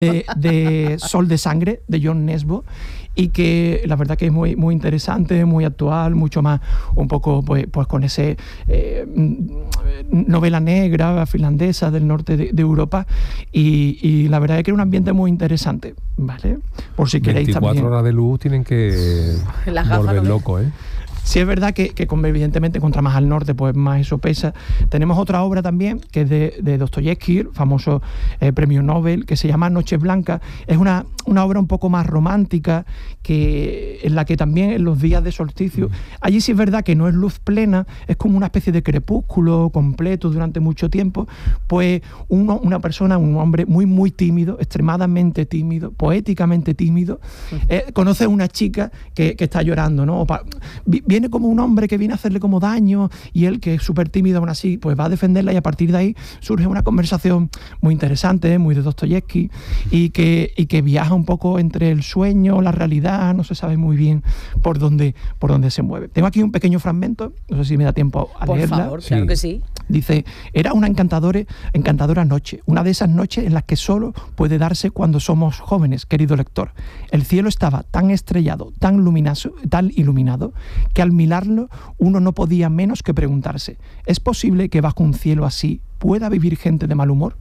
de Sol de Sangre, de John Nesbo, y que la verdad que es muy, muy interesante, muy actual, mucho más un poco pues con ese novela negra finlandesa del norte de Europa, y la verdad es que era un ambiente muy interesante, ¿vale? Por si queréis 24 también. horas de luz tienen que volver loco, ¿eh? Sí, es verdad que evidentemente contra más al norte, pues más eso pesa. Tenemos otra obra también, que es de Dostoyevsky, famoso premio Nobel, que se llama Noches Blancas. Es una obra un poco más romántica, en la que también en los días de solsticio, allí sí es verdad que no es luz plena, es como una especie de crepúsculo completo durante mucho tiempo, pues una persona, un hombre muy, muy tímido, extremadamente tímido, poéticamente tímido, conoce a una chica que está llorando, ¿no? Viene como un hombre que viene a hacerle como daño, y él, que es súper tímido aún así, pues va a defenderla, y a partir de ahí surge una conversación muy interesante, muy de Dostoyevsky, y que viaja un poco entre el sueño, la realidad, no se sabe muy bien por dónde se mueve. Tengo aquí un pequeño fragmento, no sé si me da tiempo a leerla. Por favor, claro que sí. Dice: era una encantadora noche, una de esas noches en las que solo puede darse cuando somos jóvenes, querido lector. El cielo estaba tan estrellado, tan iluminado, que al mirarlo uno no podía menos que preguntarse: ¿es posible que bajo un cielo así pueda vivir gente de mal humor?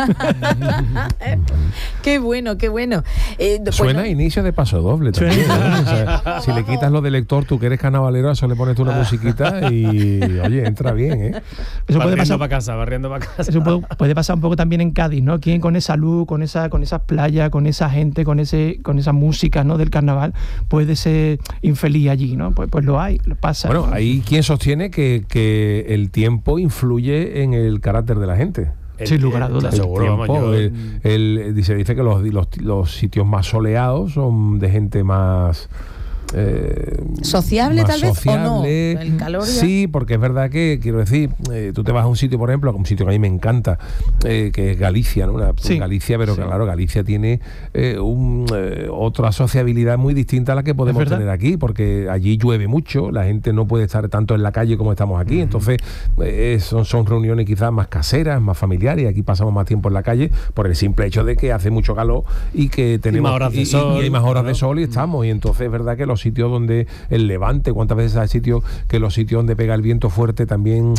Qué bueno, qué bueno. Suena a inicio de Paso Doble también, ¿no? O sea, si le quitas lo de lector, tú que eres carnavalero, a eso le pones tú una musiquita y, oye, entra bien, ¿eh? Eso puede pasar barriendo para casa. Eso puede pasar un poco también en Cádiz, ¿no? Quien con esa luz, con esas playas, con esa gente, con esa música, ¿no?, del carnaval, puede ser infeliz allí, ¿no? Pues lo hay, lo pasa. Bueno, hay quien sostiene que el tiempo influye en el carácter de la gente. Sin lugar a dudas. Se dice que los sitios más soleados son de gente más sociable, más tal vez, sociable. o no, el calor ya. Sí, porque es verdad que, quiero decir, tú te vas a un sitio, por ejemplo, un sitio que a mí me encanta, que es Galicia, ¿no? Galicia, pero claro, Galicia tiene otra sociabilidad muy distinta a la que podemos tener aquí, porque allí llueve mucho, la gente no puede estar tanto en la calle como estamos aquí, entonces son reuniones quizás más caseras, más familiares, y aquí pasamos más tiempo en la calle por el simple hecho de que hace mucho calor y que tenemos y hay más horas de sol y estamos, y entonces es verdad que los sitios donde el levante, cuántas veces hay sitios que los sitios donde pega el viento fuerte también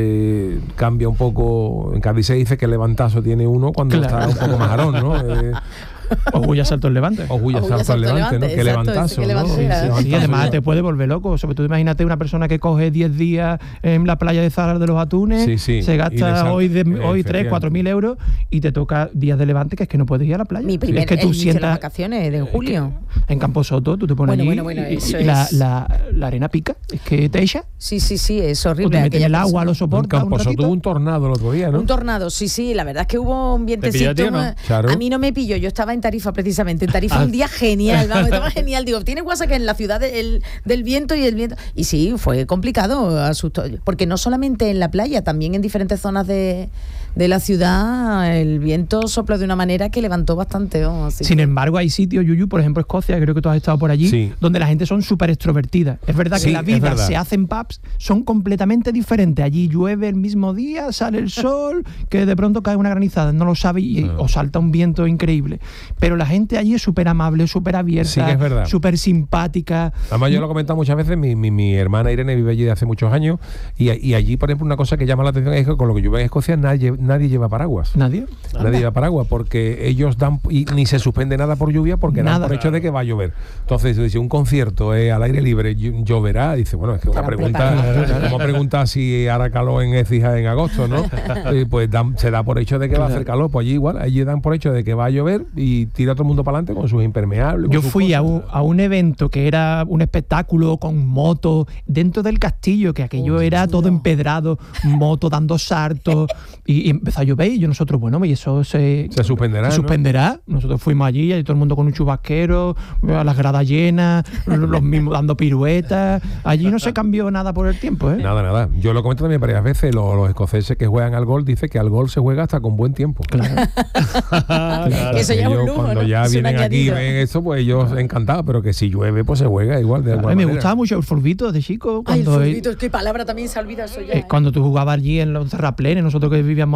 cambia un poco. En Cádiz se dice que el levantazo tiene uno cuando está un poco majarón, ¿no? Orgullo salto el levante. Orgullo salto el levante, ¿no? Qué levantazo, ¿no? Sí, además te puede volver loco. Sobre todo imagínate una persona que coge 10 días en la playa de Zara de los Atunes, se gasta hoy 3.000-4.000 euros y te toca días de levante que es que no puedes ir a la playa. Mi primer inicio de las vacaciones de julio. En Camposoto tú te pones allí y la arena pica, es que te echa. Sí, es horrible. O te metes el agua, lo soporta. En Camposoto hubo un tornado el otro día, ¿no? Un tornado, sí, la verdad es que hubo un vientecito. A mí no me pilló, yo estaba en Tarifa precisamente. En Tarifa un día genial, vamos, estaba genial. Digo, ¿tienes WhatsApp que en la ciudad del viento y el viento? Y sí, fue complicado, asustó, porque no solamente en la playa, también en diferentes zonas de la ciudad el viento sopla de una manera que levantó bastante. Sin embargo, hay sitios, Yuyu, por ejemplo Escocia, creo que tú has estado por allí, donde la gente son súper extrovertidas. Es verdad que la vida se hace en pubs, son completamente diferentes. Allí llueve el mismo día, sale el sol, que de pronto cae una granizada, no lo sabe, o salta un viento increíble. Pero la gente allí es súper amable, súper abierta, súper simpática. Además, yo lo he comentado muchas veces, mi hermana Irene vive allí de hace muchos años, y allí, por ejemplo, una cosa que llama la atención es que con lo que llueve en Escocia nadie lleva paraguas. Nadie lleva paraguas, porque ellos dan, y ni se suspende nada por lluvia, porque dan por hecho de que va a llover. Entonces, si un concierto al aire libre lloverá, dice, bueno, es que una pregunta, como pregunta si hará calor en Écija en agosto, ¿no? Pues se da por hecho de que va a hacer calor, pues allí igual, allí dan por hecho de que va a llover y tira todo el mundo para adelante con sus impermeables. Yo fui a un evento que era un espectáculo con motos dentro del castillo, que aquello era todo empedrado, moto dando saltos, y empezó a llover, y nosotros, bueno, y eso se suspenderá. Nosotros fuimos allí, y todo el mundo con un chubasquero, a las gradas llenas, los mismos dando piruetas. Allí no se cambió nada por el tiempo, ¿eh? Nada. Yo lo comento también varias veces, los escoceses que juegan al golf dicen que al golf se juega hasta con buen tiempo. Claro. Eso ya es un lujo, cuando ya vienen aquí y ven eso, pues ellos encantados, pero que si llueve, pues se juega igual de alguna manera. Me gustaba mucho el fulbito de chico. El fulbito, qué palabra también se olvida eso ya. Cuando tú jugabas allí en los terraplenes, nosotros que vivíamos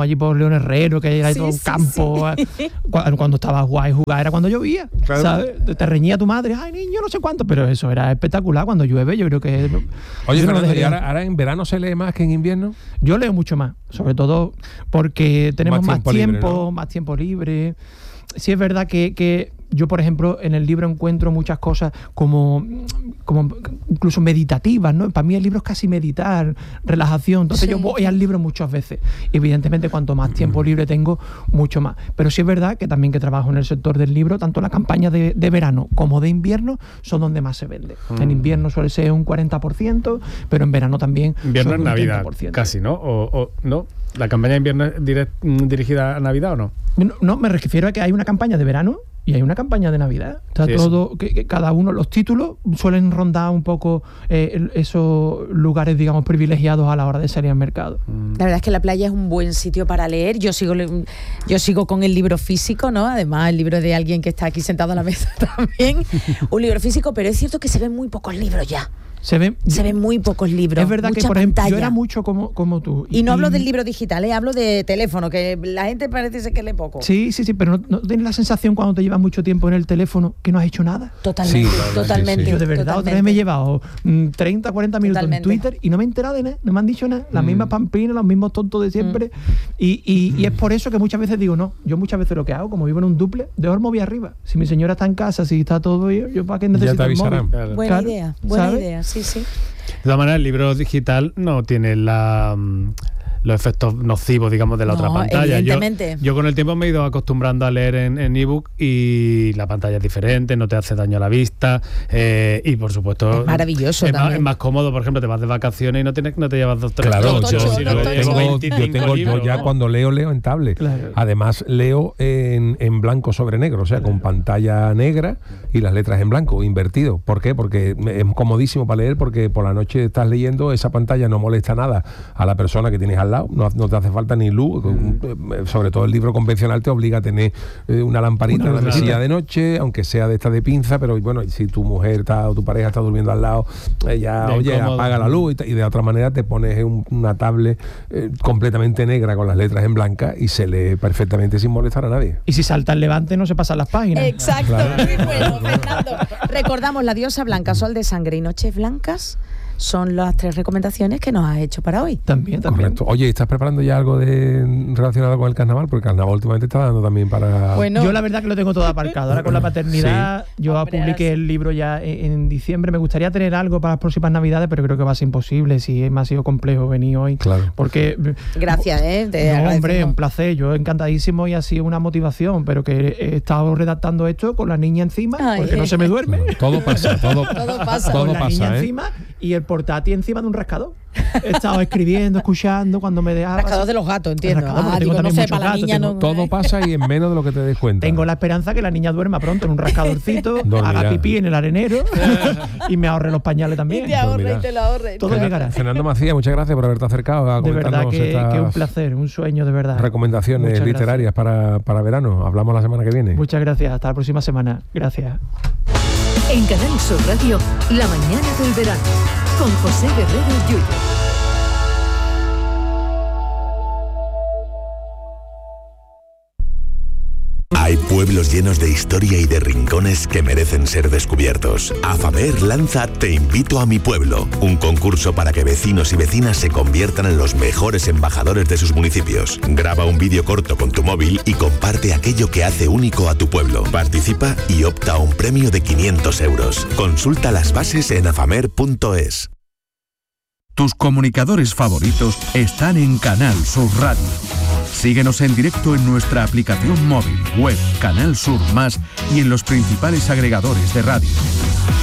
allí por León Herrero, que era todo un campo. Sí. Cuando estaba guay jugar era cuando llovía, claro. ¿Sabes? Te reñía tu madre, ay niño, no sé cuánto, pero eso era espectacular. Cuando llueve yo creo que... Oye, Fernando, ¿y ahora en verano se lee más que en invierno? Yo leo mucho más, sobre todo porque tenemos más tiempo, ¿no? Más tiempo libre. Sí es verdad que yo, por ejemplo, en el libro encuentro muchas cosas como incluso meditativas, ¿no? Para mí el libro es casi meditar, relajación. Entonces yo voy al libro muchas veces. Evidentemente, cuanto más tiempo libre tengo, mucho más. Pero sí es verdad que también que trabajo en el sector del libro, tanto la campaña de verano como de invierno son donde más se vende. En invierno suele ser un 40%, pero en verano también. Invierno es Navidad, 30%. Casi, ¿no? ¿O no? ¿La campaña de invierno es dirigida a Navidad o no? No, me refiero a que hay una campaña de verano y hay una campaña de Navidad. Está todo, que cada uno, los títulos suelen rondar un poco esos lugares, digamos, privilegiados a la hora de salir al mercado. La verdad es que la playa es un buen sitio para leer. Yo sigo con el libro físico, ¿no? Además, el libro de alguien que está aquí sentado a la mesa también. Un libro físico, pero es cierto que se ven muy pocos libros ya. Se ven muy pocos libros. Es verdad que, por ejemplo, yo era mucho como tú. Y no hablo del libro digital, hablo de teléfono, que la gente parece que lee poco. Sí, pero ¿no tienes la sensación cuando te llevas mucho tiempo en el teléfono que no has hecho nada? Totalmente, totalmente. Yo de verdad otra vez me he llevado 30, 40 minutos en Twitter y no me he enterado de nada, no me han dicho nada. Las mismas pamplinas, los mismos tontos de siempre. Y es por eso que muchas veces digo, no, yo muchas veces lo que hago, como vivo en un duple, dejo el móvil arriba. Si mi señora está en casa, si está todo, yo ¿para qué necesito el móvil? Claro. Buena idea, sí. De todas maneras, el libro digital no tiene los efectos nocivos, digamos, de la otra pantalla. Yo con el tiempo me he ido acostumbrando a leer en ebook y la pantalla es diferente, no te hace daño a la vista y por supuesto es maravilloso es más cómodo. Por ejemplo, te vas de vacaciones y no te llevas 2-3 claro, yo ya cuando leo en tablet. Claro. Además leo en blanco sobre negro, o sea, con pantalla negra y las letras en blanco, invertido. ¿Por qué? Porque es comodísimo para leer, porque por la noche estás leyendo, esa pantalla no molesta nada a la persona que tienes al lado. No te hace falta ni luz. Sobre todo el libro convencional te obliga a tener una lamparita en la mesilla de noche, aunque sea de esta de pinza, pero bueno, si tu mujer o tu pareja está durmiendo al lado, apaga la luz y de otra manera te pones una tablet completamente negra con las letras en blanca y se lee perfectamente sin molestar a nadie. Y si salta el levante no se pasan las páginas. Exacto, claro. Muy bueno, Fernando. Recordamos La diosa blanca, Sol de sangre y Noches blancas. Son las 3 recomendaciones que nos has hecho para hoy. También. Correcto. Oye, ¿estás preparando ya algo relacionado con el carnaval? Porque el carnaval últimamente está dando también para... Bueno, yo la verdad que lo tengo todo aparcado. Ahora con la paternidad, yo publiqué el libro ya en diciembre. Me gustaría tener algo para las próximas navidades, pero creo que va a ser imposible. Si me ha sido complejo venir hoy. Claro. Porque... Gracias, hombre, un placer. Yo encantadísimo y ha sido una motivación, pero que he estado redactando esto con la niña encima, porque no se me duerme. Bueno, todo pasa. Todo pasa. Con la niña encima y el portátil encima de un rascador. He estado escribiendo, escuchando cuando me dejaba. Rascador de los gatos, entiendo. Digo, no sé, para la niña no. Todo pasa y en menos de lo que te des cuenta. Tengo la esperanza que la niña duerma pronto en un rascadorcito, haga pipí en el arenero y me ahorre los pañales también. Y te lo ahorre. Todo llegará. Fernando Macías, muchas gracias por haberte acercado a comentarnos. De verdad que un placer, un sueño de verdad. Recomendaciones muchas literarias para verano. Hablamos la semana que viene. Muchas gracias. Hasta la próxima semana. Gracias. En Canal Sur Radio, La mañana del verano, con José Guerrero Jr. Hay pueblos llenos de historia y de rincones que merecen ser descubiertos. AFAMER lanza Te invito a mi pueblo, un concurso para que vecinos y vecinas se conviertan en los mejores embajadores de sus municipios. Graba un vídeo corto con tu móvil y comparte aquello que hace único a tu pueblo. Participa y opta a un premio de 500 euros. Consulta las bases en afamer.es. Tus comunicadores favoritos están en Canal Sur Radio. Síguenos en directo en nuestra aplicación móvil, web, Canal Sur Más y en los principales agregadores de radio.